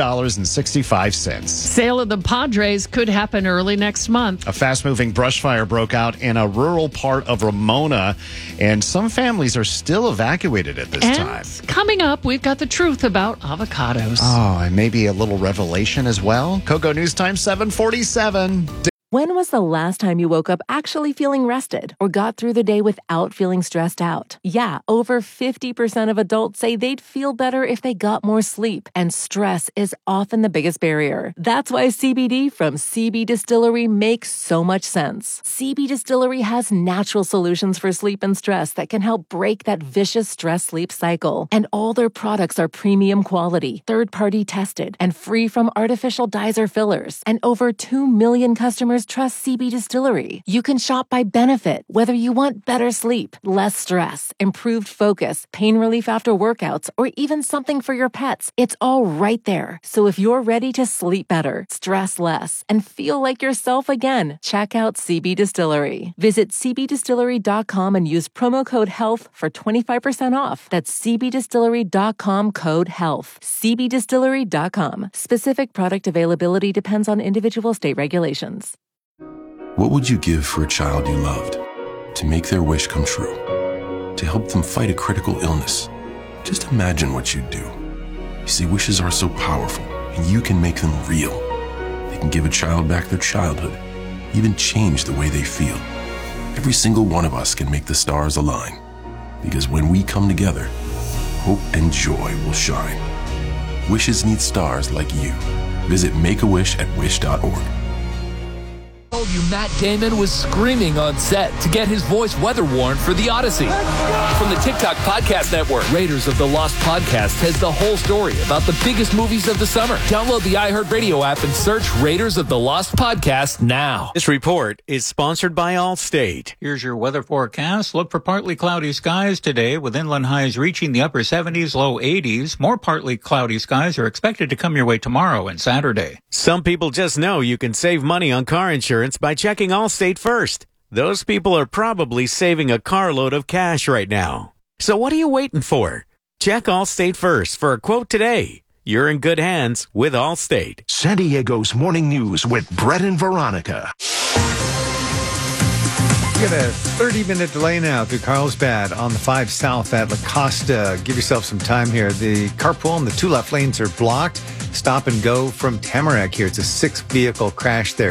$5.65. Sale of the Padres could happen early next month. A fast-moving brush fire broke out in a rural part of Ramona, and some families are still evacuated at this time. Coming up, we've got the truth about avocados. Oh, and maybe a little revelation as well. Kogo News Time 747. When was the last time you woke up actually feeling rested or got through the day without feeling stressed out? Yeah, over 50% of adults say they'd feel better if they got more sleep, and stress is often the biggest barrier. That's why CBD from CB Distillery makes so much sense. CB Distillery has natural solutions for sleep and stress that can help break that vicious stress-sleep cycle. And all their products are premium quality, third-party tested, and free from artificial dyes or fillers. And over 2 million customers trust CB Distillery. You can shop by benefit, whether you want better sleep, less stress, improved focus, pain relief after workouts, or even something for your pets. It's all right there. So if you're ready to sleep better, stress less, and feel like yourself again, check out CB Distillery. Visit cbdistillery.com and use promo code HEALTH for 25% off. That's cbdistillery.com code HEALTH. cbdistillery.com. Specific product availability depends on individual state regulations. What would you give for a child you loved? To make their wish come true? To help them fight a critical illness? Just imagine what you'd do. You see, wishes are so powerful, and you can make them real. They can give a child back their childhood, even change the way they feel. Every single one of us can make the stars align. Because when we come together, hope and joy will shine. Wishes need stars like you. Visit Make-A-Wish at wish.org. Told you Matt Damon was screaming on set to get his voice weather-worn for The Odyssey. From the TikTok Podcast Network, Raiders of the Lost Podcast has the whole story about the biggest movies of the summer. Download the iHeartRadio app and search Raiders of the Lost Podcast now. This report is sponsored by Allstate. Here's your weather forecast. Look for partly cloudy skies today, with inland highs reaching the upper 70s, low 80s. More partly cloudy skies are expected to come your way tomorrow and Saturday. Some people just know you can save money on car insurance by checking Allstate first. Those people are probably saving a carload of cash right now. So what are you waiting for? Check Allstate first for a quote today. You're in good hands with Allstate. San Diego's Morning News with Brett and Veronica. We got a 30-minute delay now through Carlsbad on the 5 South at La Costa. Give yourself some time here. The carpool and the 2 left lanes are blocked. Stop and go from Tamarack here. It's a 6-vehicle crash there.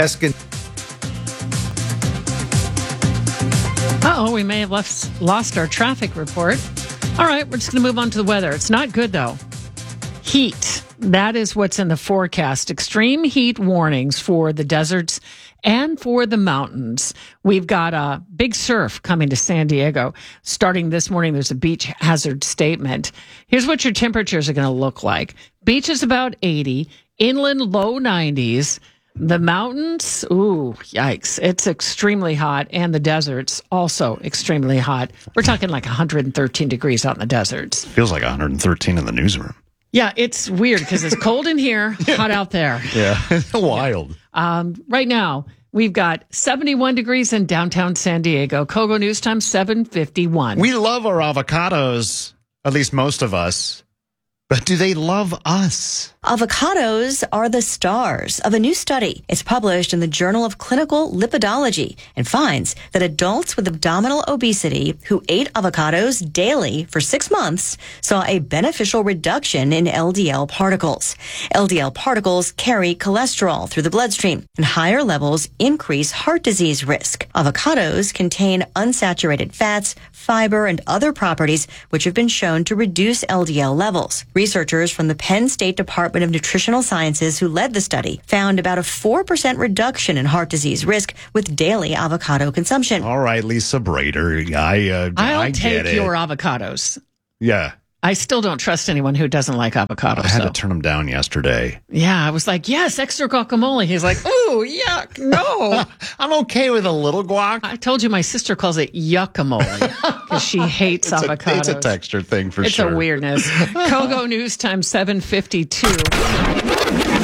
We may have lost our traffic report. All right, we're just going to move on to the weather. It's not good, though. Heat. That is what's in the forecast. Extreme heat warnings for the deserts and for the mountains. We've got a big surf coming to San Diego. Starting this morning, there's a beach hazard statement. Here's what your temperatures are going to look like. Beach is about 80, inland low 90s. The mountains, ooh, yikes. It's extremely hot, and the deserts also extremely hot. We're talking like 113 degrees out in the deserts. Feels like 113 in the newsroom. Yeah, it's weird because it's cold in here, hot out there. Yeah, wild. Right now, we've got 71 degrees in downtown San Diego. Kogo News Time 7:51. We love our avocados. At least most of us. But do they love us? Avocados are the stars of a new study. It's published in the Journal of Clinical Lipidology and finds that adults with abdominal obesity who ate avocados daily for 6 months saw a beneficial reduction in LDL particles. LDL particles carry cholesterol through the bloodstream, and higher levels increase heart disease risk. Avocados contain unsaturated fats, fiber, and other properties which have been shown to reduce LDL levels. Researchers from the Penn State Department of Nutritional Sciences who led the study found about a 4% reduction in heart disease risk with daily avocado consumption. All right, Lisa Brader. I take get it. your avocados. Yeah. I still don't trust anyone who doesn't like avocados. I had to turn them down yesterday. Yeah, I was like, yes, extra guacamole. He's like, ooh, yuck, no. I'm okay with a little guac. I told you my sister calls it yuckamole because she hates avocados. It's a texture thing for sure. It's a weirdness. Kogo News Time 7:52.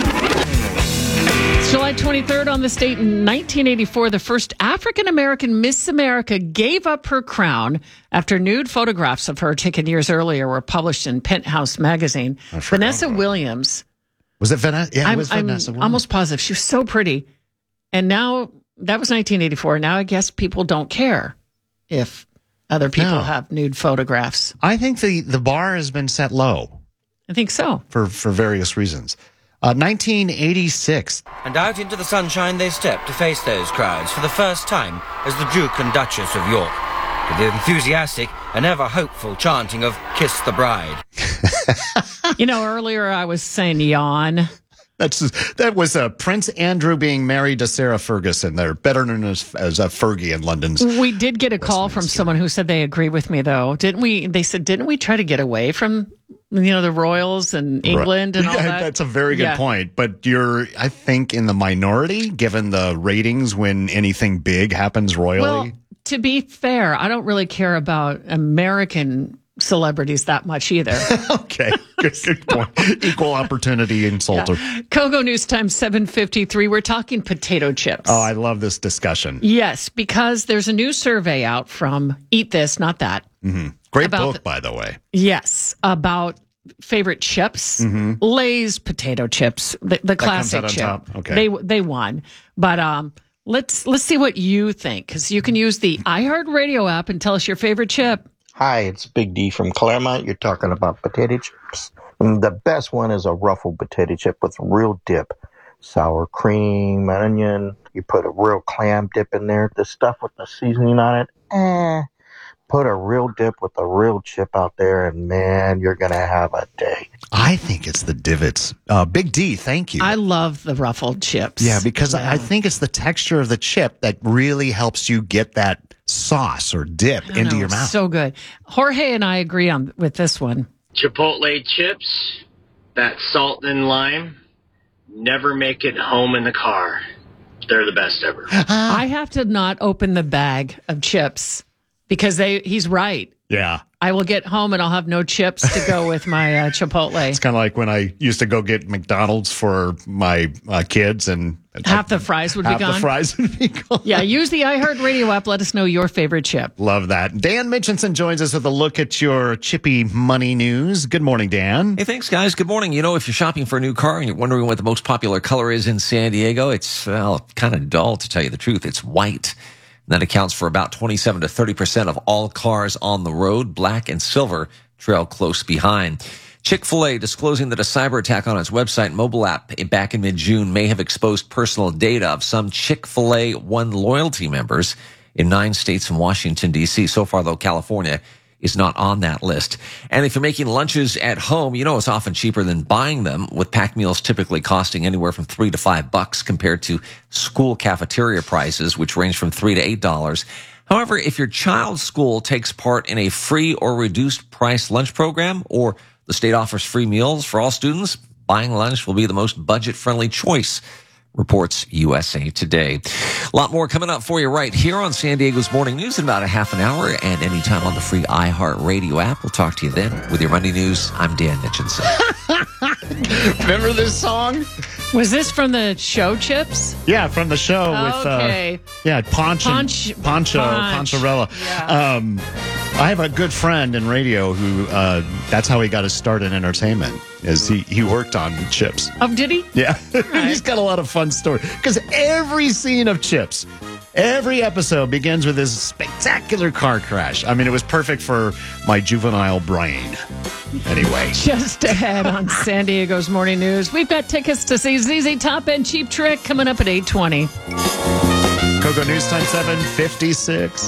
July 23rd on this date in 1984, the first African-American Miss America gave up her crown after nude photographs of her taken years earlier were published in Penthouse magazine. Vanessa Williams. Was it Vanessa? Yeah, it was Vanessa I'm Williams. almost positive. She was so pretty. And now, that was 1984. Now I guess people don't care if other people have nude photographs. I think the bar has been set low. I think so. For various reasons. 1986. And out into the sunshine they stepped to face those crowds for the first time as the Duke and Duchess of York, with the enthusiastic and ever hopeful chanting of "Kiss the Bride." Earlier I was saying yawn. That was Prince Andrew being married to Sarah Ferguson. They're better known as Fergie in London's. We did get a call from someone who said they agree with me, though. Didn't we? They said, didn't we try to get away from, the royals and England and all that? That's a very good point. But you're, I think, in the minority, given the ratings when anything big happens royally. Well, to be fair, I don't really care about American celebrities that much either. Okay, good point. Equal opportunity insulter. Yeah. Kogo News Time 7:53. We're talking potato chips. Oh, I love this discussion. Yes, because there's a new survey out from Eat This, Not That. Mm-hmm. Great book, by the way. Yes, about favorite chips. Mm-hmm. Lay's potato chips, the classic comes chip. out on top. Okay. They won, but let's see what you think, because you can use the iHeartRadio app and tell us your favorite chip. Hi, it's Big D from Claremont. You're talking about potato chips. And the best one is a ruffled potato chip with real dip. Sour cream, onion. You put a real clam dip in there. The stuff with the seasoning on it, Put a real dip with a real chip out there, and man, you're going to have a day. I think it's the divots. Big D, thank you. I love the ruffled chips. Yeah, because I think it's the texture of the chip that really helps you get that sauce or dip into your mouth. So good. Jorge and I agree with this one. Chipotle chips, that salt and lime, never make it home in the car. They're the best ever. I have to not open the bag of chips because he's right. Yeah. I will get home and I'll have no chips to go with my Chipotle. It's kind of like when I used to go get McDonald's for my kids, and half the fries would be gone. Half the fries would be gone. Yeah, use the iHeartRadio app. Let us know your favorite chip. Love that. Dan Mitchinson joins us with a look at your chippy money news. Good morning, Dan. Hey, thanks, guys. Good morning. If you're shopping for a new car and you're wondering what the most popular color is in San Diego, it's, kind of dull, to tell you the truth. It's white. That accounts for about 27 to 30% of all cars on the road. Black and silver trail close behind. Chick-fil-A disclosing that a cyber attack on its website and mobile app back in mid-June may have exposed personal data of some Chick-fil-A One loyalty members in 9 states and Washington, D.C. So far, though, California is not on that list. And if you're making lunches at home, it's often cheaper than buying them, with packed meals typically costing anywhere from $3 to $5 compared to school cafeteria prices, which range from $3 to $8. However, if your child's school takes part in a free or reduced price lunch program, or the state offers free meals for all students, buying lunch will be the most budget-friendly choice, reports USA Today. A lot more coming up for you right here on San Diego's Morning News in about a half an hour, and anytime on the free iHeartRadio app. We'll talk to you then with your Monday News. I'm Dan Mitchinson. Remember this song? Was this from the show Chips? Yeah, from the show Okay. with Poncho Poncherella. Yeah. I have a good friend in radio who that's how he got his start in entertainment. Is he worked on Chips? Oh, did he? Yeah, he's got a lot of fun stories because every scene of Chips, every episode begins with this spectacular car crash. I mean, it was perfect for my juvenile brain. Anyway, just ahead on San Diego's Morning News, we've got tickets to see ZZ Top and Cheap Trick coming up at 8:20. Kogo News Time 7:56.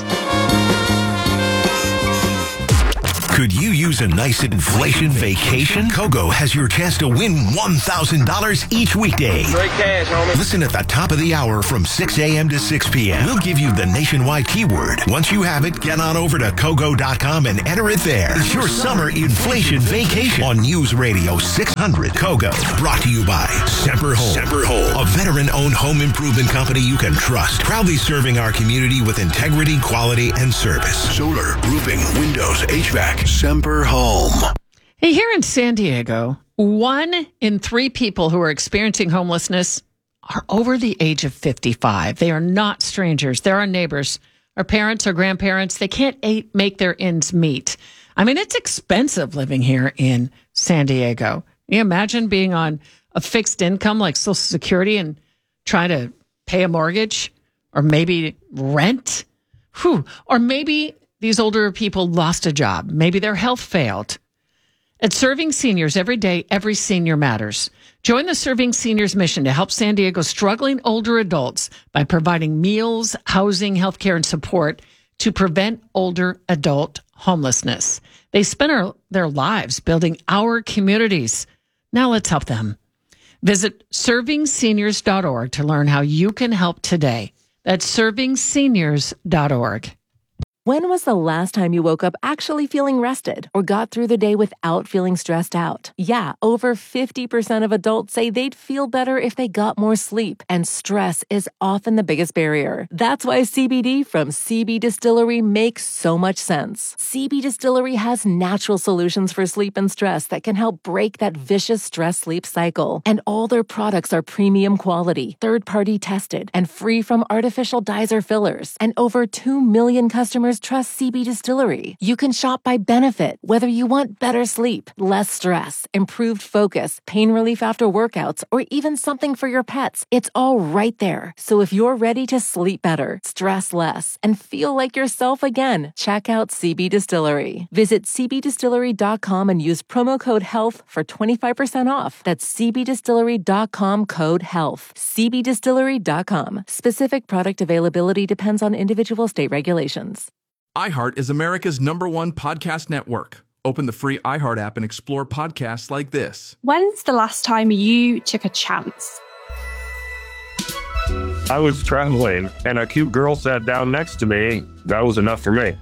Could you use a nice inflation vacation? Kogo has your chance to win $1,000 each weekday. Straight cash, homie. Listen at the top of the hour from 6 a.m. to 6 p.m. We'll give you the nationwide keyword. Once you have it, get on over to Kogo.com and enter it there. It's your summer inflation vacation on News Radio 600 Kogo. Brought to you by Semper Home. Semper Home, a veteran-owned home improvement company you can trust. Proudly serving our community with integrity, quality, and service. Solar, roofing, windows, HVAC. Semper Home. Hey, here in San Diego, 1 in 3 people who are experiencing homelessness are over the age of 55. They are not strangers. They're our neighbors, our parents, our grandparents. They can't make their ends meet. I mean, it's expensive living here in San Diego. Can you imagine being on a fixed income like Social Security and trying to pay a mortgage or maybe rent? Or maybe these older people lost a job. Maybe their health failed. At Serving Seniors every day, every senior matters. Join the Serving Seniors mission to help San Diego's struggling older adults by providing meals, housing, healthcare, and support to prevent older adult homelessness. They spend their lives building our communities. Now let's help them. Visit servingseniors.org to learn how you can help today. That's servingseniors.org. When was the last time you woke up actually feeling rested or got through the day without feeling stressed out? Yeah, over 50% of adults say they'd feel better if they got more sleep, and stress is often the biggest barrier. That's why CBD from CB Distillery makes so much sense. CB Distillery has natural solutions for sleep and stress that can help break that vicious stress-sleep cycle. And all their products are premium quality, third-party tested, and free from artificial dyes or fillers. And over 2 million customers trust CB Distillery. You can shop by benefit, whether you want better sleep, less stress, improved focus, pain relief after workouts, or even something for your pets. It's all right there. So if you're ready to sleep better, stress less, and feel like yourself again, check out CB Distillery. Visit cbdistillery.com and use promo code HEALTH for 25% off. That's cbdistillery.com code HEALTH. cbdistillery.com. Specific product availability depends on individual state regulations. iHeart is America's #1 podcast network. Open the free iHeart app and explore podcasts like this. When's the last time you took a chance? I was traveling and a cute girl sat down next to me. That was enough for me.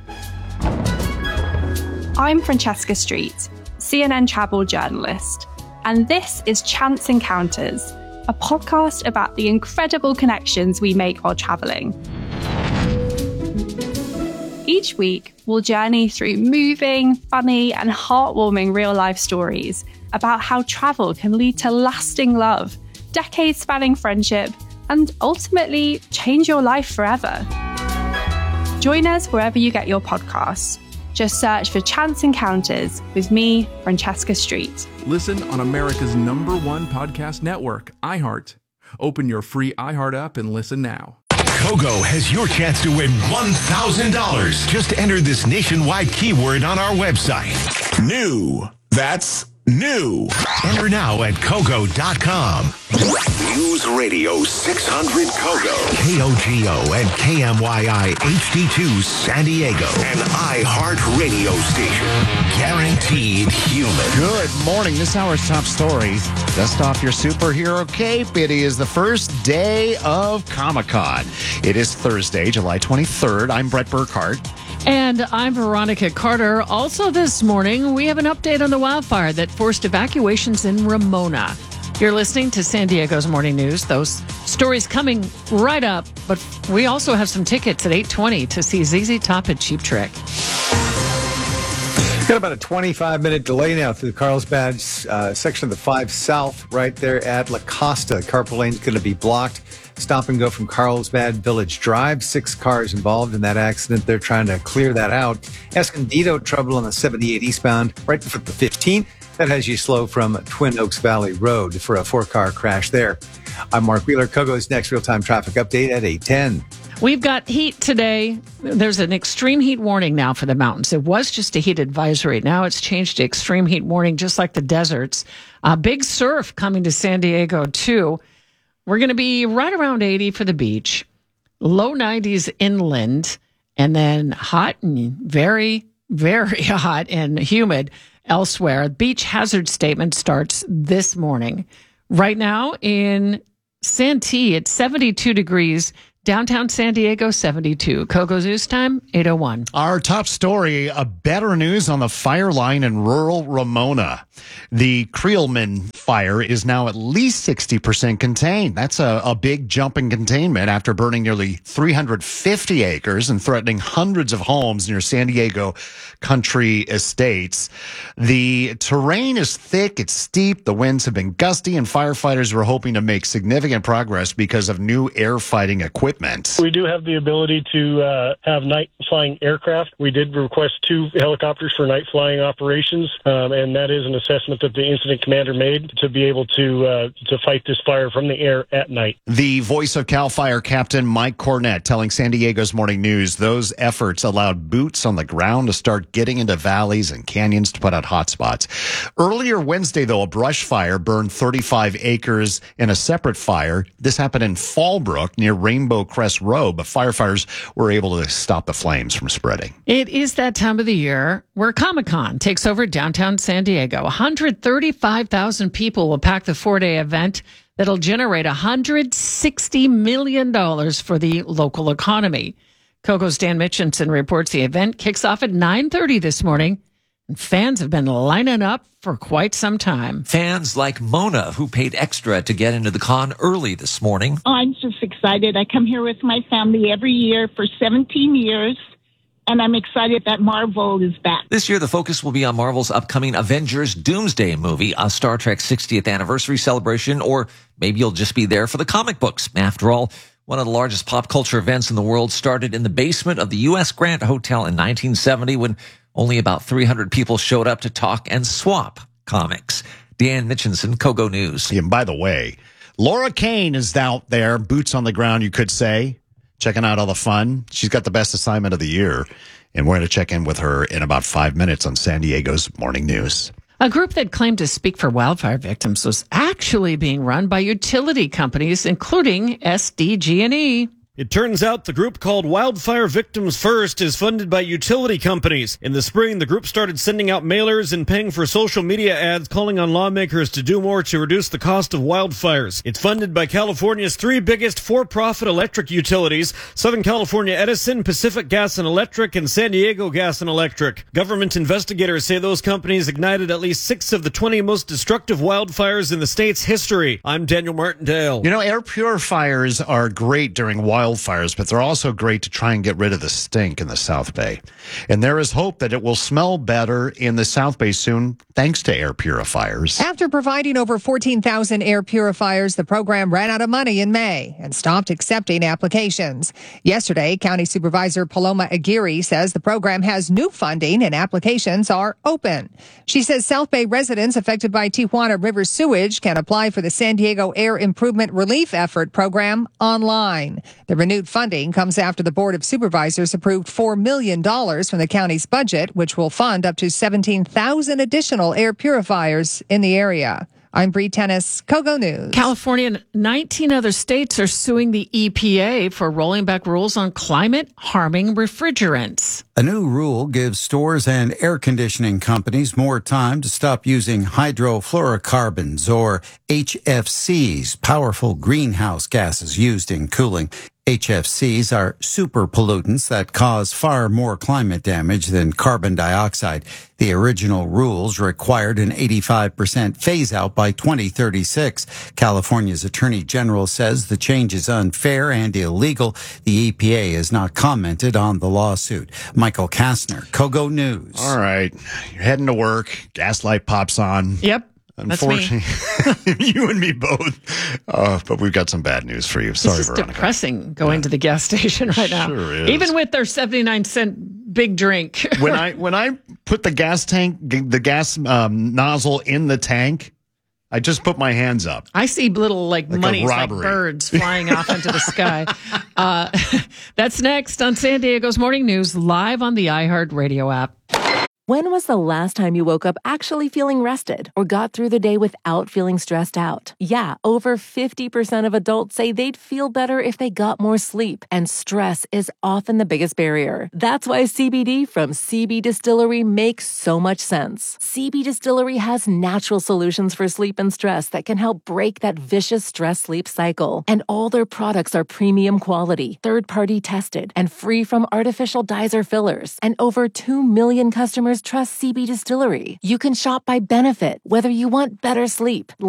I'm Francesca Street, CNN travel journalist, and this is Chance Encounters, a podcast about the incredible connections we make while traveling. Each week, we'll journey through moving, funny, and heartwarming real-life stories about how travel can lead to lasting love, decades-spanning friendship, and ultimately change your life forever. Join us wherever you get your podcasts. Just search for Chance Encounters with me, Francesca Street. Listen on America's #1 podcast network, iHeart. Open your free iHeart app and listen now. Kogo has your chance to win $1,000. Just enter this nationwide keyword on our website. New. That's new. Enter now at Kogo.com. News Radio 600 Kogo. KOGO and KMYI HD2 San Diego. An iHeart radio station. Guaranteed human. Good morning. This hour's top story. Dust off your superhero cape. It is the first day of Comic-Con. It is Thursday, July 23rd. I'm Brett Burkhart. And I'm Veronica Carter. Also this morning, we have an update on the wildfire that forced evacuations in Ramona. You're listening to San Diego's Morning News. Those stories coming right up, but we also have some tickets at 8:20 to see ZZ Top and Cheap Trick. Got about a 25-minute delay now through the Carlsbad section of the 5 South right there at La Costa. Carpool lane's going to be blocked. Stop and go from Carlsbad Village Drive. 6 cars involved in that accident. They're trying to clear that out. Escondido, trouble on the 78 eastbound right before the 15. That has you slow from Twin Oaks Valley Road for a 4-car crash there. I'm Mark Wheeler. Kogo's next real-time traffic update at 8:10. We've got heat today. There's an extreme heat warning now for the mountains. It was just a heat advisory. Now it's changed to extreme heat warning, just like the deserts. Big surf coming to San Diego, too. We're going to be right around 80 for the beach, low 90s inland, and then hot and very, very hot and humid elsewhere. Beach hazard statement starts this morning. Right now in Santee, it's 72 degrees. Downtown San Diego, 72. Kogo's News Time, 8:01. Our top story, better news on the fire line in rural Ramona. The Creelman fire is now at least 60% contained. That's a big jump in containment after burning nearly 350 acres and threatening hundreds of homes near San Diego country estates. The terrain is thick, it's steep, the winds have been gusty, and firefighters were hoping to make significant progress because of new air fighting equipment. We do have the ability to have night flying aircraft. We did request 2 helicopters for night flying operations, and that is an assessment that the incident commander made to be able to fight this fire from the air at night. The voice of CAL FIRE Captain Mike Cornett telling San Diego's Morning News those efforts allowed boots on the ground to start getting into valleys and canyons to put out hot spots. Earlier Wednesday, though, a brush fire burned 35 acres in a separate fire. This happened in Fallbrook near Rainbow Crest Road, but firefighters were able to stop the flames from spreading. It is that time of the year where Comic-Con takes over downtown San Diego. 135,000 people will pack the 4-day event that'll generate $160 million for the local economy. Kogo's Dan Mitchinson reports the event kicks off at 9:30 this morning, and fans have been lining up for quite some time. Fans like Mona, who paid extra to get into the con early this morning. Oh, I'm just excited. I come here with my family every year for 17 years, and I'm excited that Marvel is back. This year, the focus will be on Marvel's upcoming Avengers Doomsday movie, a Star Trek 60th anniversary celebration, or maybe you'll just be there for the comic books. After all, one of the largest pop culture events in the world started in the basement of the U.S. Grant Hotel in 1970 when only about 300 people showed up to talk and swap comics. Dan Mitchinson, Kogo News. And by the way, Laura Kane is out there, boots on the ground, you could say, checking out all the fun. She's got the best assignment of the year, and we're going to check in with her in about 5 minutes on San Diego's Morning News. A group that claimed to speak for wildfire victims was actually being run by utility companies, including SDG&E. It turns out the group called Wildfire Victims First is funded by utility companies. In the spring, the group started sending out mailers and paying for social media ads calling on lawmakers to do more to reduce the cost of wildfires. It's funded by California's 3 biggest for-profit electric utilities, Southern California Edison, Pacific Gas and Electric, and San Diego Gas and Electric. Government investigators say those companies ignited at least 6 of the 20 most destructive wildfires in the state's history. I'm Daniel Martindale. You know, air purifiers are great during wildfires, but they're also great to try and get rid of the stink in the South Bay. And there is hope that it will smell better in the South Bay soon, thanks to air purifiers. After providing over 14,000 air purifiers, the program ran out of money in May and stopped accepting applications. Yesterday, County Supervisor Paloma Aguirre says the program has new funding and applications are open. She says South Bay residents affected by Tijuana River sewage can apply for the San Diego Air Improvement Relief Effort program online. The renewed funding comes after the Board of Supervisors approved $4 million from the county's budget, which will fund up to 17,000 additional air purifiers in the area. I'm Bree Tennis, Kogo News. California and 19 other states are suing the EPA for rolling back rules on climate-harming refrigerants. A new rule gives stores and air conditioning companies more time to stop using hydrofluorocarbons, or HFCs, powerful greenhouse gases used in cooling. HFCs are super pollutants that cause far more climate damage than carbon dioxide. The original rules required an 85% phase out by 2036. California's Attorney General says the change is unfair and illegal. The EPA has not commented on the lawsuit. Michael Kastner, Kogo News. All right. You're heading to work. Gas light pops on. Yep. Unfortunately, you and me both. But we've got some bad news for you. Sorry, This is Veronica. depressing going to the gas station right now. Sure is. Even with their 79-cent big drink. When I put the gas nozzle in the tank, I just put my hands up. I see little monies like robbery. birds flying off into the sky. That's next on San Diego's Morning News, live on the iHeartRadio app. When was the last time you woke up actually feeling rested or got through the day without feeling stressed out? Yeah, over 50% of adults say they'd feel better if they got more sleep, and stress is often the biggest barrier. That's why CBD from CB Distillery makes so much sense. CB Distillery has natural solutions for sleep and stress that can help break that vicious stress-sleep cycle. And all their products are premium quality, third-party tested, and free from artificial dyes or fillers. And over 2 million customers trust CB Distillery. You can shop by benefit, whether you want better sleep,